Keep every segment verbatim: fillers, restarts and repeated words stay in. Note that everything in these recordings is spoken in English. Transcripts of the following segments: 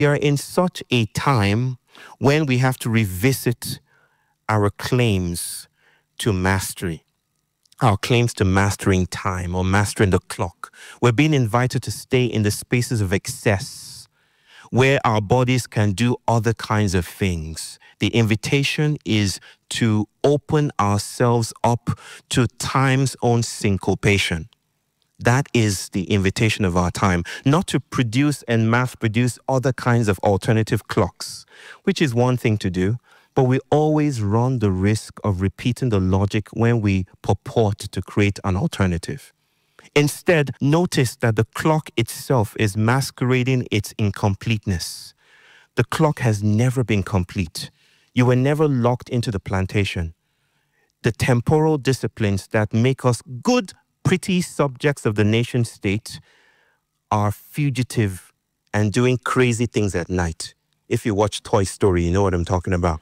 We are in such a time when we have to revisit our claims to mastery, our claims to mastering time or mastering the clock. We're being invited to stay in the spaces of excess where our bodies can do other kinds of things. The invitation is to open ourselves up to time's own syncopation. That is the invitation of our time, not to produce and mass produce other kinds of alternative clocks, which is one thing to do, but we always run the risk of repeating the logic when we purport to create an alternative. Instead, notice that the clock itself is masquerading its incompleteness. The clock has never been complete. You were never locked into the plantation. The temporal disciplines that make us good, pretty subjects of the nation state are fugitive and doing crazy things at night. If you watch Toy Story, you know what I'm talking about.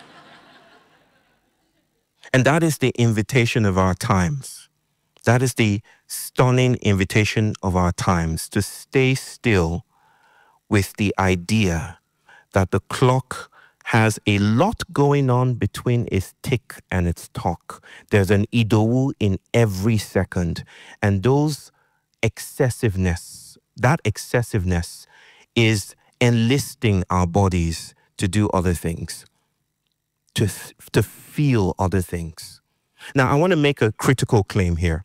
And that is the invitation of our times. That is the stunning invitation of our times, to stay still with the idea that the clock has a lot going on between its tick and its tock. There's an Idowu in every second. And those excessiveness, that excessiveness is enlisting our bodies to do other things, to, to feel other things. Now, I want to make a critical claim here.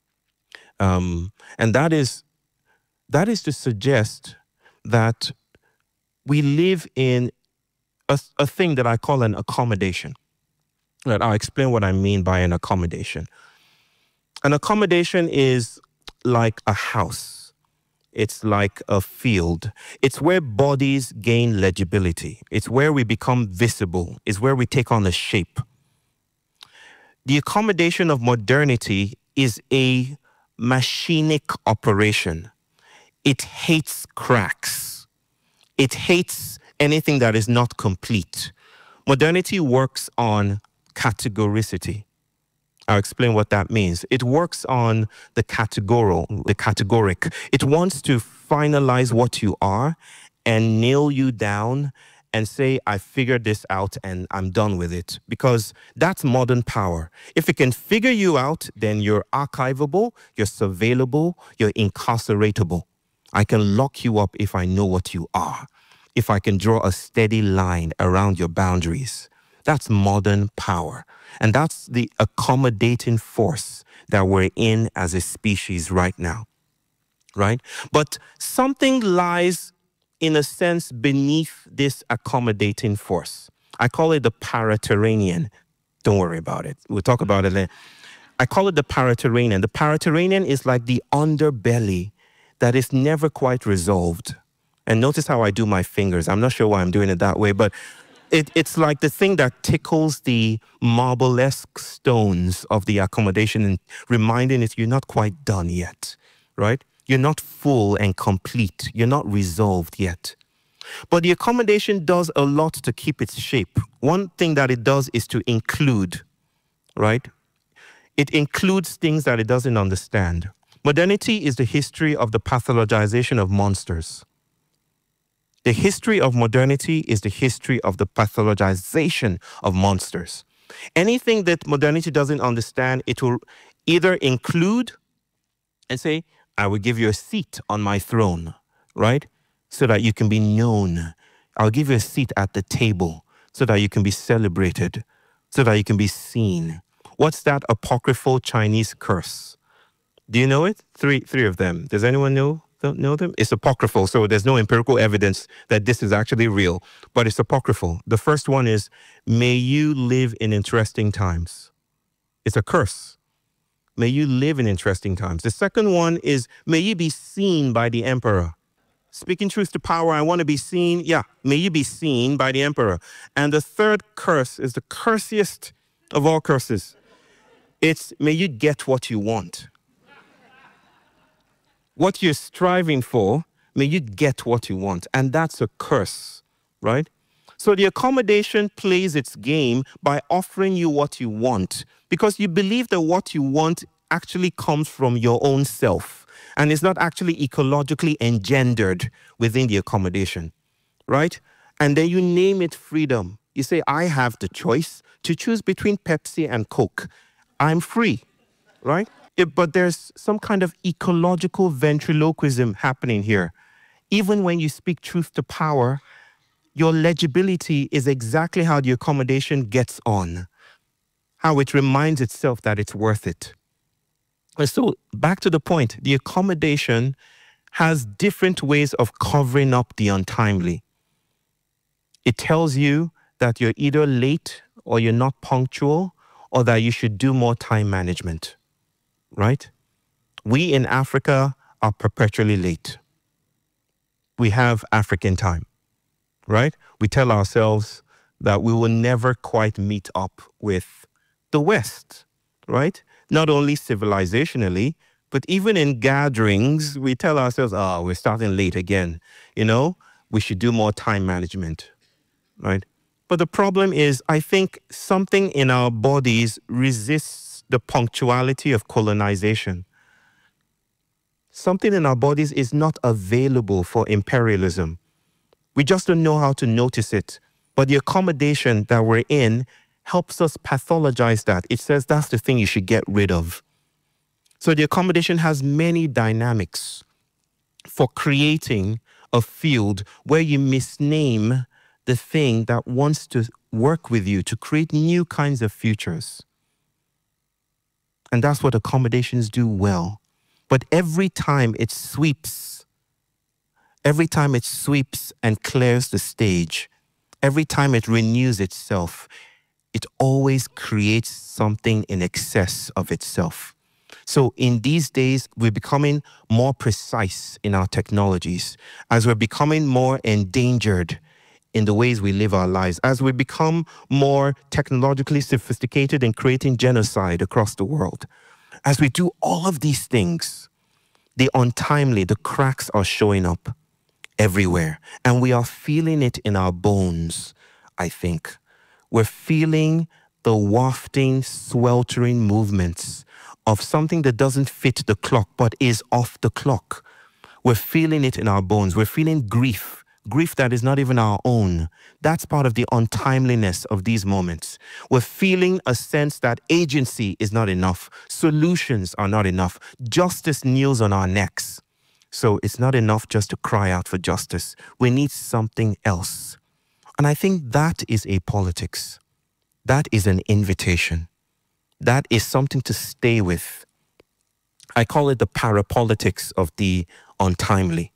Um, and that is, that is to suggest that we live in a, a thing that I call an accommodation. Right, I'll explain what I mean by an accommodation. An accommodation is like a house. It's like a field. It's where bodies gain legibility. It's where we become visible. It's where we take on a shape. The accommodation of modernity is a machinic operation. It hates cracks. It hates anything that is not complete. Modernity works on categoricity. I'll explain what that means. It works on the categorical, the categoric. It wants to finalize what you are and nail you down and say, I figured this out and I'm done with it. Because that's modern power. If it can figure you out, then you're archivable, you're surveillable, you're incarceratable. I can lock you up if I know what you are, if I can draw a steady line around your boundaries. That's modern power. And that's the accommodating force that we're in as a species right now, right? But something lies, in a sense, beneath this accommodating force. I call it the paraterranean. Don't worry about it. We'll talk about it later. I call it the paraterranean. The paraterranean is like the underbelly that is never quite resolved. And notice how I do my fingers. I'm not sure why I'm doing it that way, but It, it's like the thing that tickles the marble-esque stones of the accommodation and reminding it you're not quite done yet, right? You're not full and complete. You're not resolved yet. But the accommodation does a lot to keep its shape. One thing that it does is to include, right? It includes things that it doesn't understand. Modernity is the history of the pathologization of monsters. The history of modernity is the history of the pathologization of monsters. Anything that modernity doesn't understand, it will either include and say, I will give you a seat on my throne, right? So that you can be known. I'll give you a seat at the table so that you can be celebrated, so that you can be seen. What's that apocryphal Chinese curse? Do you know it? Three, three of them. Does anyone know? Don't know them? It's apocryphal, so there's no empirical evidence that this is actually real, but it's apocryphal. The first one is, may you live in interesting times. It's a curse. May you live in interesting times. The second one is, may you be seen by the emperor. Speaking truth to power, I want to be seen. Yeah, may you be seen by the emperor. And the third curse is the cursiest of all curses. It's, may you get what you want. What you're striving for, may you get what you want. And that's a curse, right? So the accommodation plays its game by offering you what you want, because you believe that what you want actually comes from your own self and is not actually ecologically engendered within the accommodation. right? And then you name it freedom. You say, I have the choice to choose between Pepsi and Coke. I'm free, right? It- but there's some kind of ecological ventriloquism happening here. Even when you speak truth to power, your legibility is exactly how the accommodation gets on, how it reminds itself that it's worth it. And so, back to the point, the accommodation has different ways of covering up the untimely. It tells you that you're either late or you're not punctual or that you should do more time management, right? We in Africa are perpetually late. We have African time, right? We tell ourselves that we will never quite meet up with the West, right? Not only civilizationally, but even in gatherings, we tell ourselves, oh, we're starting late again. You know, we should do more time management, right? But the problem is, I think something in our bodies resists the punctuality of colonization. Something in our bodies is not available for imperialism. We just don't know how to notice it. But the accommodation that we're in helps us pathologize that. It says that's the thing you should get rid of. So the accommodation has many dynamics for creating a field where you misname the thing that wants to work with you to create new kinds of futures. And that's what accommodations do well. But every time it sweeps, every time it sweeps and clears the stage, every time it renews itself, it always creates something in excess of itself. So in these days, we're becoming more precise in our technologies, as we're becoming more endangered in the ways we live our lives, as we become more technologically sophisticated in creating genocide across the world. As we do all of these things, the untimely, the cracks are showing up everywhere. And we are feeling it in our bones, I think. We're feeling the wafting, sweltering movements of something that doesn't fit the clock but is off the clock. We're feeling it in our bones. We're feeling grief, grief that is not even our own. That's part of the untimeliness of these moments. We're feeling a sense that agency is not enough. Solutions are not enough. Justice kneels on our necks. So it's not enough just to cry out for justice. We need something else. And I think that is a politics. That is an invitation. That is something to stay with. I call it the parapolitics of the untimely.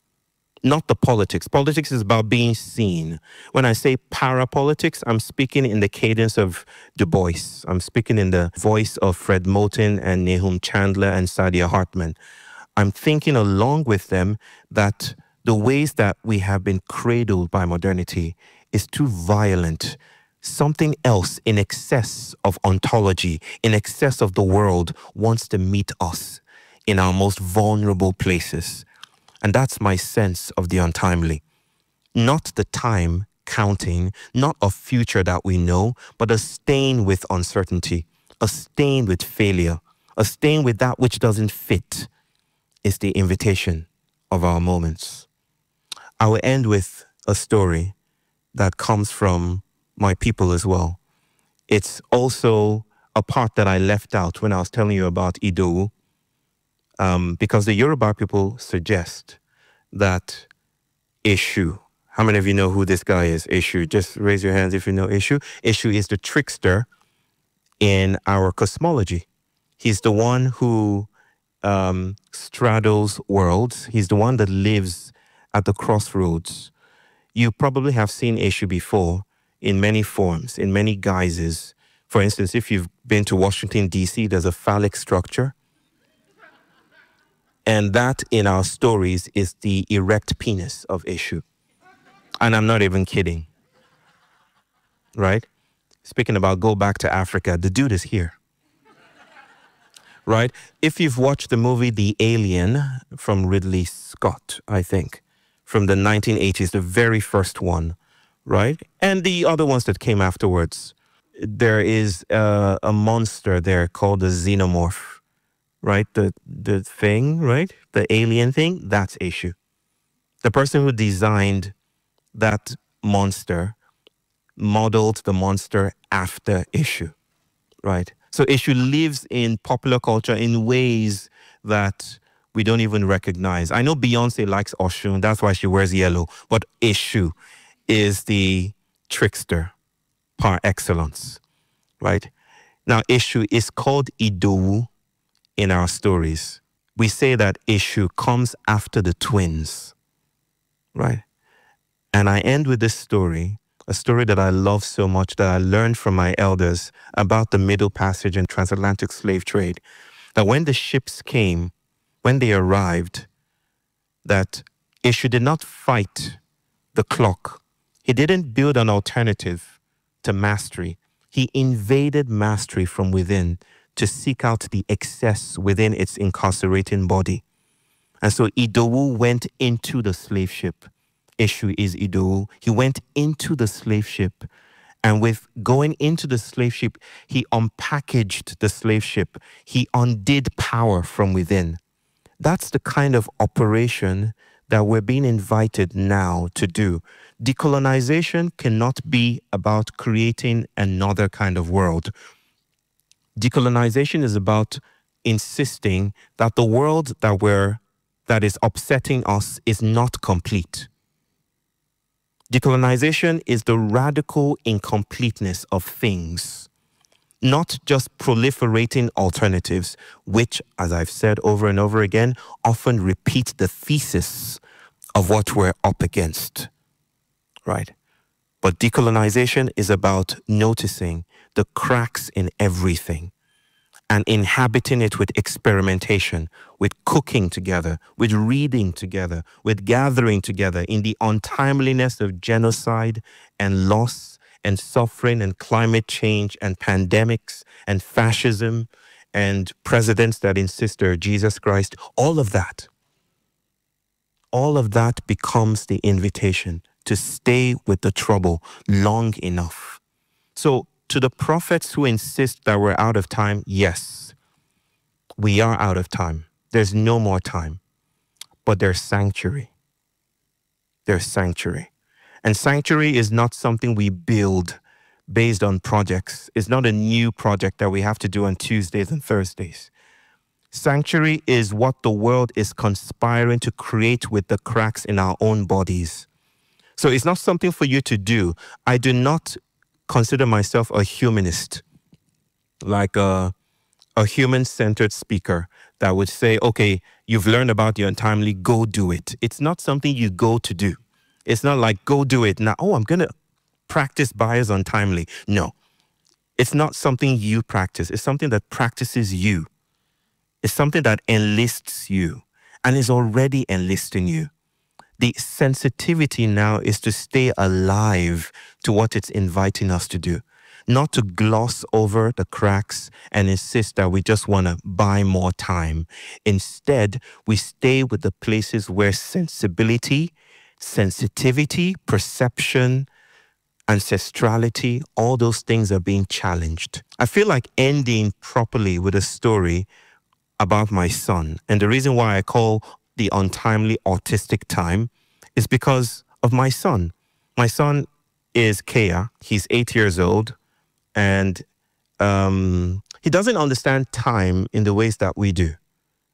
Not the politics. Politics is about being seen. When I say parapolitics, I'm speaking in the cadence of Du Bois. I'm speaking in the voice of Fred Moten and Nahum Chandler and Saidiya Hartman. I'm thinking along with them that the ways that we have been cradled by modernity is too violent. Something else in excess of ontology, in excess of the world, wants to meet us in our most vulnerable places. And that's my sense of the untimely. Not the time counting, not a future that we know, but a stain with uncertainty, a stain with failure, a stain with that which doesn't fit is the invitation of our moments. I will end with a story that comes from my people as well. It's also a part that I left out when I was telling you about Idowu, um, because the Yoruba people suggest that Eshu, how many of you know who this guy is, Eshu? Just raise your hands if you know Eshu. Eshu is the trickster in our cosmology. He's the one who um, straddles worlds. He's the one that lives at the crossroads. You probably have seen Eshu before in many forms, in many guises. For instance, if you've been to Washington, D C, there's a phallic structure. And that in our stories is the erect penis of Eshu. And I'm not even kidding. Right? Speaking about go back to Africa, the dude is here. Right? If you've watched the movie The Alien from Ridley Scott, I think, from the nineteen eighties, the very first one, right? And the other ones that came afterwards, there is uh, a monster there called the xenomorph, right? The the thing, right? The alien thing, that's Eshu. The person who designed that monster, modeled the monster after Eshu, right? So Eshu lives in popular culture in ways that we don't even recognize. I know Beyonce likes Oshun, that's why she wears yellow, but Eshu is the trickster par excellence, right? Now, Eshu is called Idowu in our stories. We say that Eshu comes after the twins, right? And I end with this story, a story that I love so much that I learned from my elders about the Middle Passage and transatlantic slave trade. That when the ships came, when they arrived, that Eshu did not fight the clock. He didn't build an alternative to mastery. He invaded mastery from within to seek out the excess within its incarcerating body. And so Idowu went into the slave ship. Eshu is Idowu. He went into the slave ship. And with going into the slave ship, he unpackaged the slave ship. He undid power from within. That's the kind of operation that we're being invited now to do. Decolonization cannot be about creating another kind of world. Decolonization is about insisting that the world that we're that is upsetting us is not complete. Decolonization is the radical incompleteness of things, not just proliferating alternatives, which, as I've said over and over again, often repeat the thesis of what we're up against, right? But decolonization is about noticing the cracks in everything and inhabiting it with experimentation, with cooking together, with reading together, with gathering together in the untimeliness of genocide and loss and suffering and climate change and pandemics and fascism and presidents that insist they're Jesus Christ. All of that, all of that becomes the invitation to stay with the trouble long enough. So to the prophets who insist that we're out of time, yes, we are out of time. There's no more time, but there's sanctuary. There's sanctuary. And sanctuary is not something we build based on projects. It's not a new project that we have to do on Tuesdays and Thursdays. Sanctuary is what the world is conspiring to create with the cracks in our own bodies. So it's not something for you to do. I do not consider myself a humanist, like a, a human-centered speaker that would say, okay, you've learned about the untimely, go do it. It's not something you go to do. It's not like, go do it. Now, oh, I'm going to practice bias untimely. No, it's not something you practice. It's something that practices you. It's something that enlists you and is already enlisting you. The sensitivity now is to stay alive to what it's inviting us to do, not to gloss over the cracks and insist that we just want to buy more time. Instead, we stay with the places where sensibility, sensitivity, perception, ancestrality, all those things are being challenged. I feel like ending properly with a story about my son. And the reason why I call the untimely autistic time is because of my son. My son is Kea. He's eight years old, and um, he doesn't understand time in the ways that we do.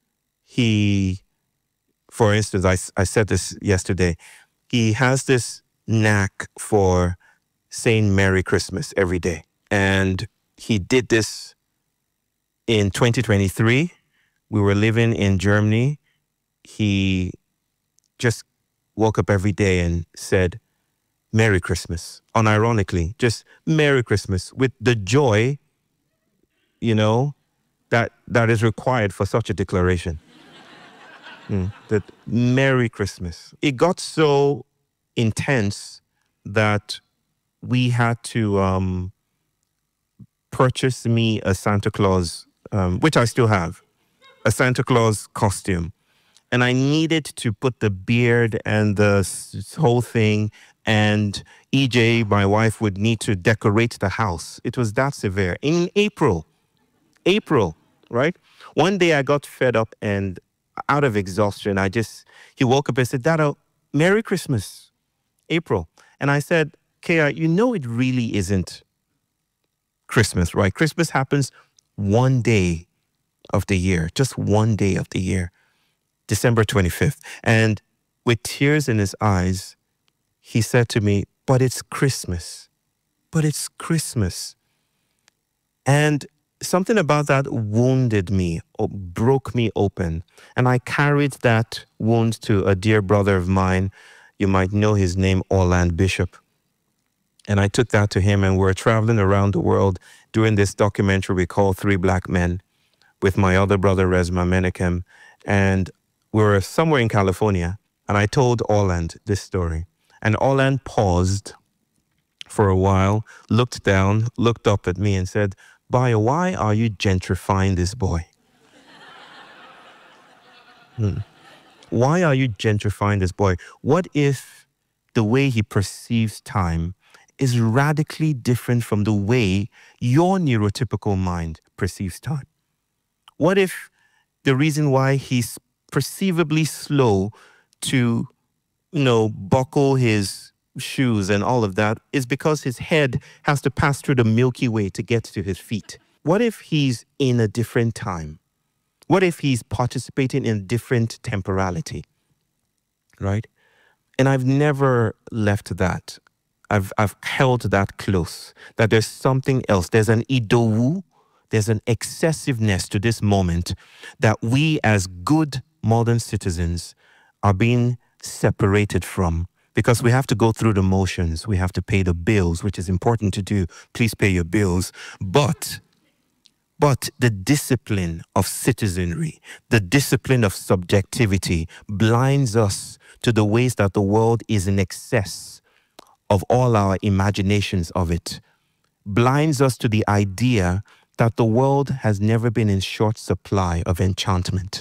He, for instance, I, I said this yesterday, he has this knack for saying Merry Christmas every day. And he did this in twenty twenty-three. We were living in Germany. He just woke up every day and said, Merry Christmas. Unironically, just Merry Christmas with the joy, you know, that, that is required for such a declaration. mm, that Merry Christmas. It got so intense that we had to um, purchase me a Santa Claus, um, which I still have, a Santa Claus costume. And I needed to put the beard and the s- whole thing, and E J, my wife, would need to decorate the house. It was that severe. In April, April, right? One day I got fed up and out of exhaustion, I just, he woke up and said, Dada, Merry Christmas. April. And I said, Kea, you know it really isn't Christmas, right? Christmas happens one day of the year, just one day of the year, December twenty-fifth. And with tears in his eyes, he said to me, but it's Christmas. But it's Christmas. And something about that wounded me, or broke me open. And I carried that wound to a dear brother of mine. You might know his name, Orland Bishop. And I took that to him, and we're traveling around the world doing this documentary we call Three Black Men with my other brother, Resma Menakem. And we were somewhere in California, and I told Orland this story. And Orland paused for a while, looked down, looked up at me and said, Bayo, why are you gentrifying this boy? hmm. Why are you gentrifying this boy? What if the way he perceives time is radically different from the way your neurotypical mind perceives time? What if the reason why he's perceivably slow to, you know, buckle his shoes and all of that is because his head has to pass through the Milky Way to get to his feet? What if he's in a different time? What if he's participating in different temporality? Right? And I've never left that. I've I've held that close, that there's something else. There's an idowu, there's an excessiveness to this moment that we as good modern citizens are being separated from, because we have to go through the motions. We have to pay the bills, which is important to do. Please pay your bills. But, but the discipline of citizenry, the discipline of subjectivity blinds us to the ways that the world is in excess of all our imaginations of it, blinds us to the idea that the world has never been in short supply of enchantment,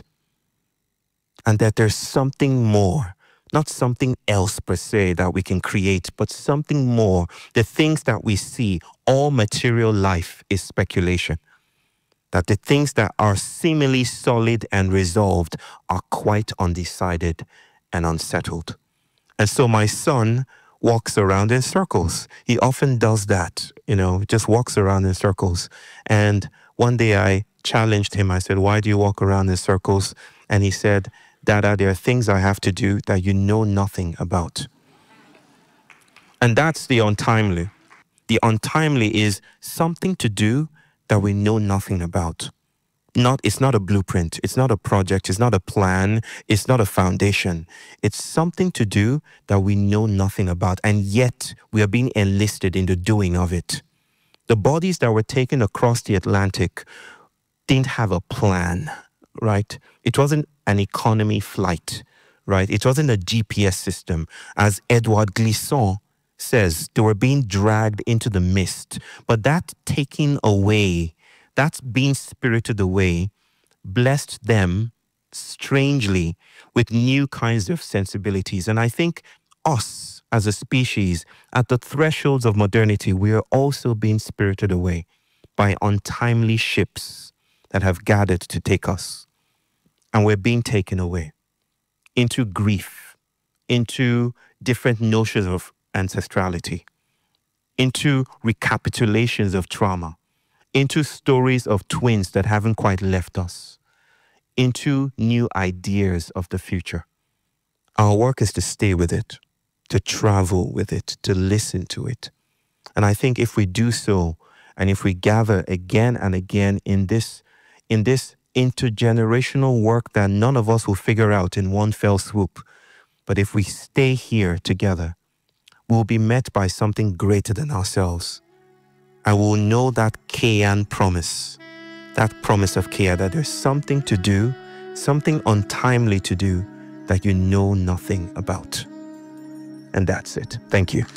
and that there's something more, not something else per se that we can create, but something more. The things that we see, all material life is speculation. That the things that are seemingly solid and resolved are quite undecided and unsettled. And so my son walks around in circles. He often does that, you know, just walks around in circles. And one day I challenged him. I said, why do you walk around in circles? And he said, Dada, there are things I have to do that you know nothing about. And that's the untimely. The untimely is something to do that we know nothing about. Not, it's not a blueprint. It's not a project. It's not a plan. It's not a foundation. It's something to do that we know nothing about. And yet we are being enlisted in the doing of it. The bodies that were taken across the Atlantic didn't have a plan, right? It wasn't an economy flight, right? It wasn't a G P S system. As Edouard Glissant says, they were being dragged into the mist. But that taking away, that's being spirited away, blessed them strangely with new kinds of sensibilities. And I think us as a species, at the thresholds of modernity, we are also being spirited away by untimely ships that have gathered to take us. And we're being taken away into grief, into different notions of ancestrality, into recapitulations of trauma, into stories of twins that haven't quite left us, into new ideas of the future. Our work is to stay with it, to travel with it, to listen to it. And I think if we do so, and if we gather again and again in this, in this intergenerational work that none of us will figure out in one fell swoop, but if we stay here together, we'll be met by something greater than ourselves. And we'll know that Kean promise, that promise of Kea, that there's something to do, something untimely to do that you know nothing about. And that's it. Thank you.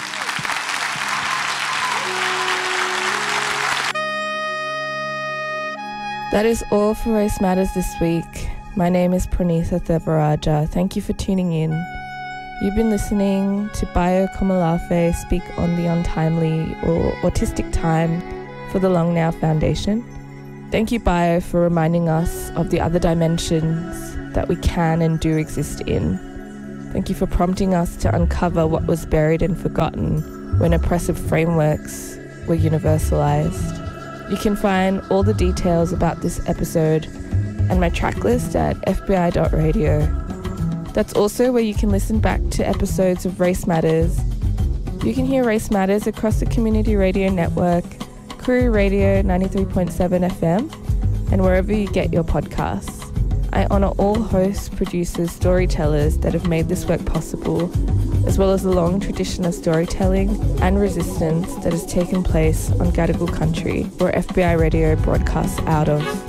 That is all for Race Matters this week. My name is Pranitha Thevaraja. Thank you for tuning in. You've been listening to Bayo Komolafe speak on the untimely or autistic time for the Long Now Foundation. Thank you, Bayo, for reminding us of the other dimensions that we can and do exist in. Thank you for prompting us to uncover what was buried and forgotten when oppressive frameworks were universalized. You can find all the details about this episode and my track list at f b i dot radio. That's also where you can listen back to episodes of Race Matters. You can hear Race Matters across the Community Radio Network, Koori Radio ninety-three point seven F M, and wherever you get your podcasts. I honour all hosts, producers, storytellers that have made this work possible, as well as the long tradition of storytelling and resistance that has taken place on Gadigal country, where F B I Radio broadcasts out of.